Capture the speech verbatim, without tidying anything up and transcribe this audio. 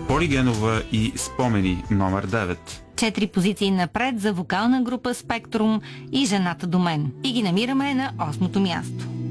Полигенова и Спомени номер девет. Четири позиции напред за вокална група Спектрум и Жената до мен. И ги намираме на осмото място.